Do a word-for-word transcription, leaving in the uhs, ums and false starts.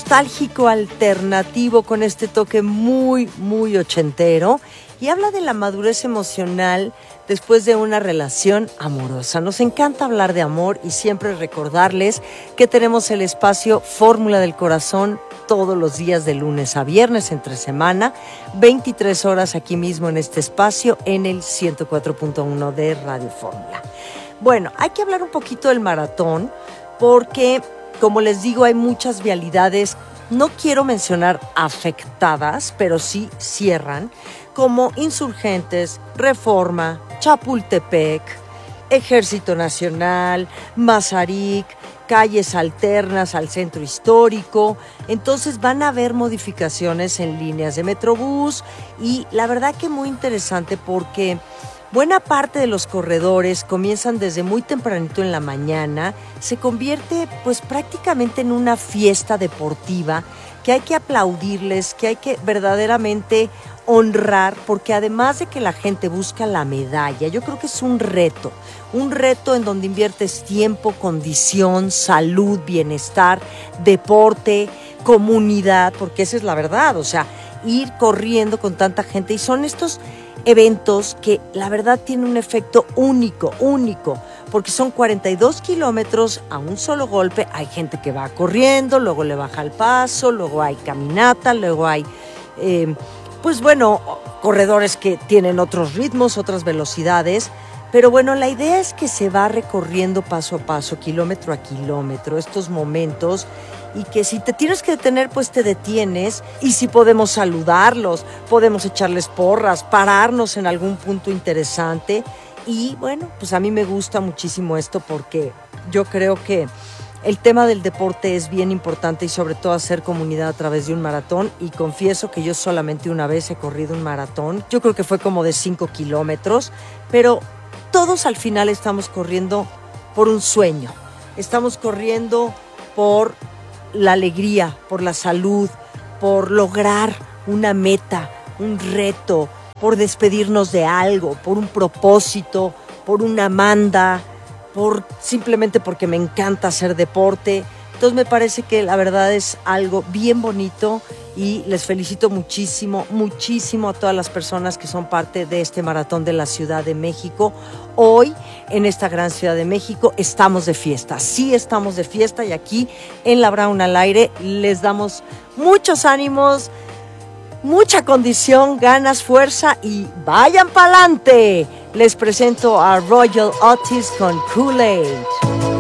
nostálgico alternativo con este toque muy, muy ochentero y habla de la madurez emocional después de una relación amorosa. Nos encanta hablar de amor y siempre recordarles que tenemos el espacio Fórmula del Corazón todos los días de lunes a viernes entre semana, veintitrés horas aquí mismo en este espacio en el ciento cuatro punto uno de Radio Fórmula. Bueno, hay que hablar un poquito del maratón porque, como les digo, hay muchas vialidades, no quiero mencionar afectadas, pero sí cierran, como Insurgentes, Reforma, Chapultepec, Ejército Nacional, Mazarik, calles alternas al centro histórico. Entonces van a haber modificaciones en líneas de Metrobús y la verdad que muy interesante porque buena parte de los corredores comienzan desde muy tempranito en la mañana, se convierte pues prácticamente en una fiesta deportiva que hay que aplaudirles, que hay que verdaderamente honrar, porque además de que la gente busca la medalla, yo creo que es un reto, un reto en donde inviertes tiempo, condición, salud, bienestar, deporte, comunidad, porque esa es la verdad, o sea, ir corriendo con tanta gente y son estos eventos que la verdad tienen un efecto único, único, porque son cuarenta y dos kilómetros a un solo golpe, hay gente que va corriendo, luego le baja el paso, luego hay caminata, luego hay, eh, pues bueno, corredores que tienen otros ritmos, otras velocidades, pero bueno, la idea es que se va recorriendo paso a paso, kilómetro a kilómetro, estos momentos, y que si te tienes que detener, pues te detienes, y si podemos saludarlos, podemos echarles porras, pararnos en algún punto interesante, y bueno, pues a mí me gusta muchísimo esto porque yo creo que el tema del deporte es bien importante y sobre todo hacer comunidad a través de un maratón, y confieso que yo solamente una vez he corrido un maratón, yo creo que fue como de cinco kilómetros, pero todos al final estamos corriendo por un sueño, estamos corriendo por la alegría, por la salud, por lograr una meta, un reto, por despedirnos de algo, por un propósito, por una manda, por simplemente porque me encanta hacer deporte. Entonces me parece que la verdad es algo bien bonito y les felicito muchísimo, muchísimo a todas las personas que son parte de este maratón de la Ciudad de México. Hoy, en esta gran Ciudad de México, estamos de fiesta. Sí estamos de fiesta y aquí en La Brown al Aire les damos muchos ánimos, mucha condición, ganas, fuerza y vayan pa'lante. Les presento a Royal Otis con Kool-Aid.